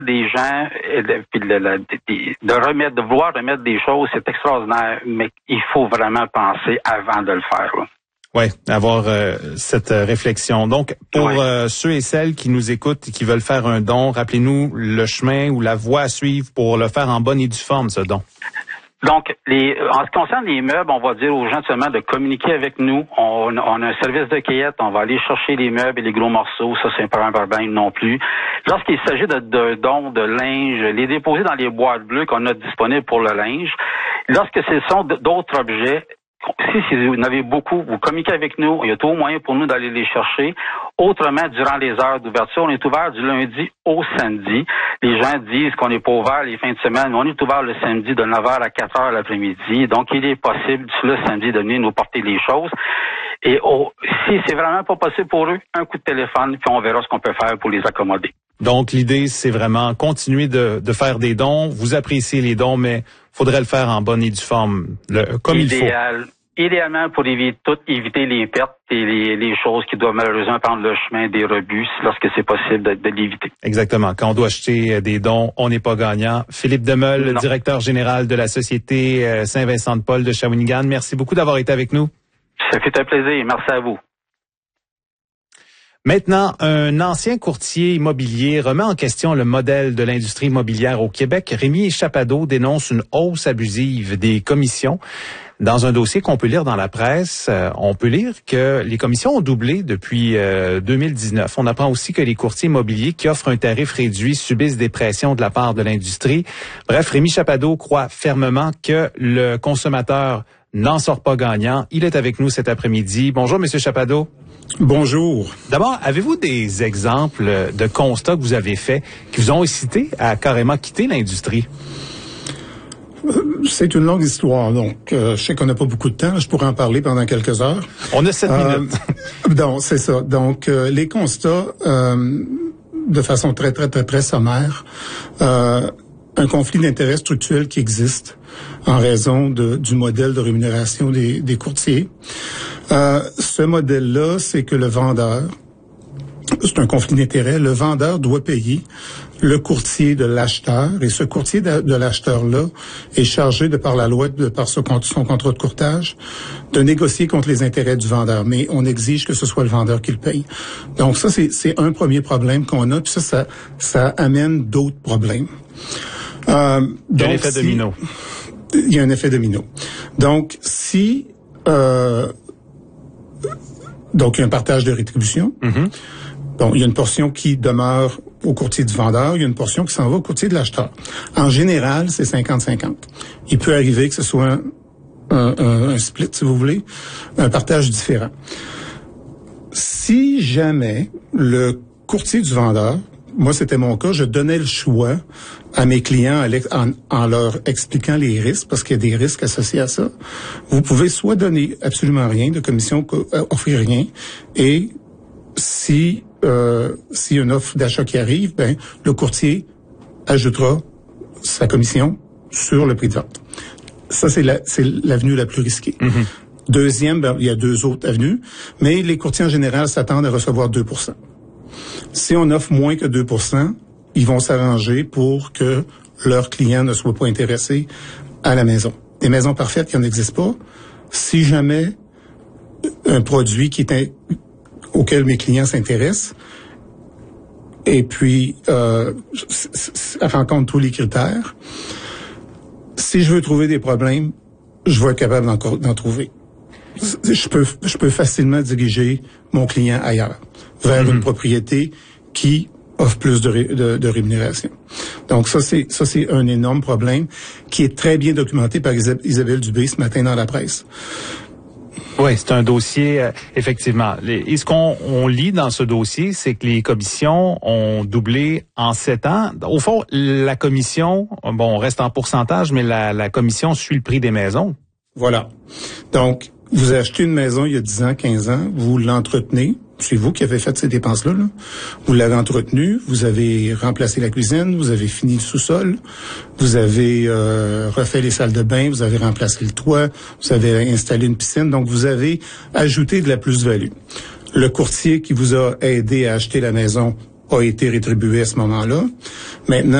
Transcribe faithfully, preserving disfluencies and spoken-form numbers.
des gens, de, puis de, de, de remettre, de vouloir remettre des choses, c'est extraordinaire, mais il faut vraiment penser avant de le faire. Là. Oui, avoir euh, cette euh, réflexion. Donc, pour ouais. euh, ceux et celles qui nous écoutent et qui veulent faire un don, rappelez-nous le chemin ou la voie à suivre pour le faire en bonne et due forme, ce don. Donc, les, en ce qui concerne les meubles, on va dire aux gens seulement de communiquer avec nous. On, on a un service de cueillette, on va aller chercher les meubles et les gros morceaux. Ça, c'est pas un problème non plus. Lorsqu'il s'agit de, de dons de linge, les déposer dans les boîtes bleues qu'on a disponibles pour le linge. Lorsque ce sont d'autres objets, Si, si vous en avez beaucoup, vous communiquez avec nous. Il y a tout moyen pour nous d'aller les chercher. Autrement, durant les heures d'ouverture, on est ouvert du lundi au samedi. Les gens disent qu'on n'est pas ouvert les fins de semaine, mais on est ouvert le samedi de neuf heures à quatre heures l'après-midi. Donc, il est possible, le samedi, de venir nous porter les choses. Et oh, si c'est vraiment pas possible pour eux, un coup de téléphone, puis on verra ce qu'on peut faire pour les accommoder. Donc, l'idée, c'est vraiment continuer de, de faire des dons. Vous appréciez les dons, mais faudrait le faire en bonne et due forme, le, comme Idéal. il faut. Idéalement, pour éviter, tout, éviter les pertes et les, les choses qui doivent malheureusement prendre le chemin des rebus, lorsque c'est possible de, de l'éviter. Exactement. Quand on doit acheter des dons, on n'est pas gagnant. Philippe Demeule, non. directeur général de la Société Saint-Vincent-de-Paul de Shawinigan, merci beaucoup d'avoir été avec nous. Ça fait un plaisir. Merci à vous. Maintenant, un ancien courtier immobilier remet en question le modèle de l'industrie immobilière au Québec. Rémi Chapado dénonce une hausse abusive des commissions. Dans un dossier qu'on peut lire dans la presse, euh, on peut lire que les commissions ont doublé depuis euh, deux mille dix-neuf. On apprend aussi que les courtiers immobiliers qui offrent un tarif réduit subissent des pressions de la part de l'industrie. Bref, Rémi Chapado croit fermement que le consommateur n'en sort pas gagnant. Il est avec nous cet après-midi. Bonjour, Monsieur Chapado. Bonjour. D'abord, avez-vous des exemples de constats que vous avez faits qui vous ont incité à carrément quitter l'industrie? C'est une longue histoire, donc euh, je sais qu'on n'a pas beaucoup de temps. Je pourrais en parler pendant quelques heures. On a sept euh, minutes. Donc, c'est ça. Donc, euh, les constats, euh, de façon très, très, très, très sommaire, euh, un conflit d'intérêts structurel qui existe en raison de, du modèle de rémunération des, des courtiers. Euh, ce modèle-là, c'est que le vendeur, c'est un conflit d'intérêts, le vendeur doit payer le courtier de l'acheteur, et ce courtier de, de l'acheteur-là est chargé, de par la loi, de par son, son contrat de courtage, de négocier contre les intérêts du vendeur. Mais on exige que ce soit le vendeur qui le paye. Donc ça, c'est, c'est un premier problème qu'on a, puis ça, ça, ça amène d'autres problèmes. Euh, il y a donc, un effet si, domino. Il y a un effet domino. Donc, si... Euh, donc, il y a un partage de rétribution. Mm-hmm. Bon, il y a une portion qui demeure au courtier du vendeur, il y a une portion qui s'en va au courtier de l'acheteur. En général, c'est cinquante cinquante. Il peut arriver que ce soit un, un, un split, si vous voulez, un partage différent. Si jamais le courtier du vendeur, moi c'était mon cas, je donnais le choix à mes clients en, en leur expliquant les risques, parce qu'il y a des risques associés à ça. Vous pouvez soit donner absolument rien de commission, offrir rien, et si euh, s'il y a une offre d'achat qui arrive, ben le courtier ajoutera sa commission sur le prix de vente. Ça, c'est la, c'est l'avenue la plus risquée. Mm-hmm. Deuxième, ben, il y a deux autres avenues, mais les courtiers en général s'attendent à recevoir deux pour cent. Si on offre moins que deux pour cent, ils vont s'arranger pour que leurs clients ne soient pas intéressés à la maison. Des maisons parfaites, il n'en existe pas. Si jamais un produit qui est un, auquel mes clients s'intéressent, et puis euh, ça rencontre tous les critères, si je veux trouver des problèmes, je vais être capable d'en, d'en trouver. Je peux, je peux facilement diriger mon client ailleurs, vers mmh. une propriété qui offre plus de, ré, de, de rémunération. Donc ça, c'est ça c'est un énorme problème qui est très bien documenté par Isabelle Dubé ce matin dans la presse. Oui, c'est un dossier, euh, effectivement. Les, et ce qu'on on lit dans ce dossier, c'est que les commissions ont doublé en sept ans. Au fond, la commission, bon, on reste en pourcentage, mais la, la commission suit le prix des maisons. Voilà. Donc, vous achetez une maison il y a dix ans, quinze ans, vous l'entretenez. C'est vous qui avez fait ces dépenses-là. Là. Vous l'avez entretenue, vous avez remplacé la cuisine, vous avez fini le sous-sol, vous avez euh, refait les salles de bain, vous avez remplacé le toit, vous avez installé une piscine. Donc, vous avez ajouté de la plus-value. Le courtier qui vous a aidé à acheter la maison a été rétribué à ce moment-là. Maintenant,